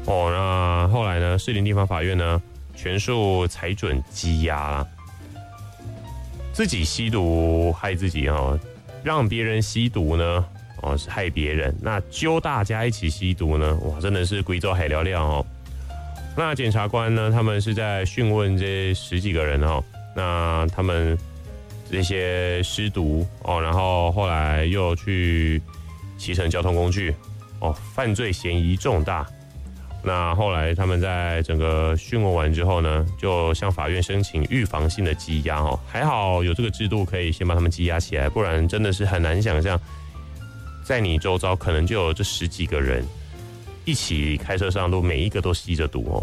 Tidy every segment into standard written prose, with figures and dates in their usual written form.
那后来呢，士林地方法院呢全数裁准羁押啦。自己吸毒害自己让别人吸毒呢是害别人，那揪大家一起吸毒呢，哇，真的是贵州海聊聊那检察官呢，他们是在讯问这10几个人那他们这些施毒然后后来又去骑乘交通工具犯罪嫌疑重大。那后来他们在整个讯问完之后呢，就向法院申请预防性的羁押还好有这个制度可以先把他们羁押起来，不然真的是很难想象，在你周遭可能就有这10几个人一起开车上路，每一个都吸着毒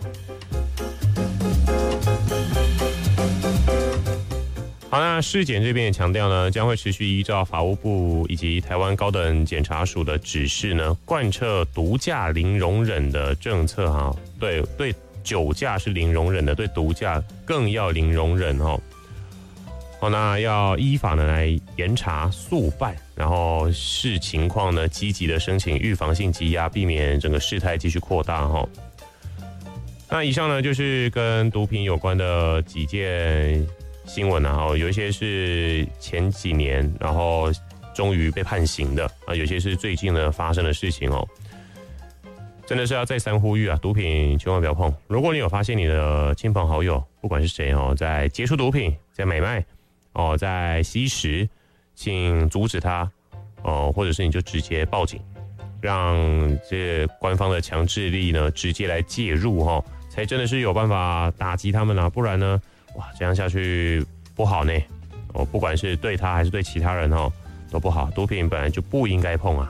好，那市检这边也强调呢，将会持续依照法务部以及台湾高等检察署的指示呢，贯彻毒驾零容忍的政策对酒驾是零容忍的，对毒驾更要零容忍那要依法呢来严查速办，然后视情况呢积极的申请预防性羁押，避免整个事态继续扩大那以上呢就是跟毒品有关的几件新闻有一些是前几年然后终于被判刑的有些是最近呢发生的事情真的是要再三呼吁毒品千万不要碰。如果你有发现你的亲朋好友不管是谁在接触毒品，在买卖在吸食，请阻止他或者是你就直接报警，让这官方的强制力呢直接来介入才真的是有办法打击他们不然呢哇，这样下去不好呢不管是对他还是对其他人都不好。毒品本来就不应该碰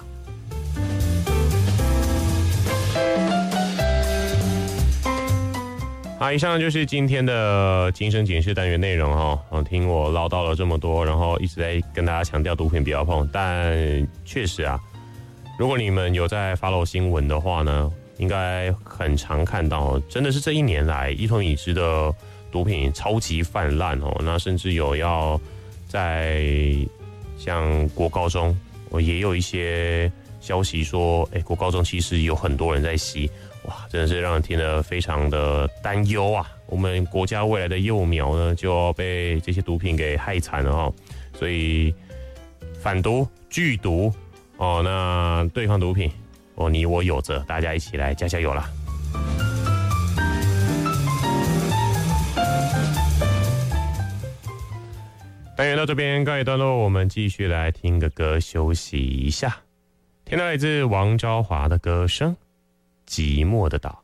好，以上就是今天的精神警示单元内容听我唠叨了这么多，然后一直在跟大家强调毒品不要碰，但确实如果你们有在 follow 新闻的话呢，应该很常看到真的是这1年来一通已知的毒品超级泛滥那甚至有要在像国高中也有一些消息说国高中其实有很多人在吸，哇，真的是让人听得非常的担忧我们国家未来的幼苗呢就要被这些毒品给害惨了所以反毒拒毒那对抗毒品你我有责，大家一起来加加油啦。单元到这边告一段落，我们继续来听个歌休息一下。听到来自王昭华的歌声《寂寞的岛》。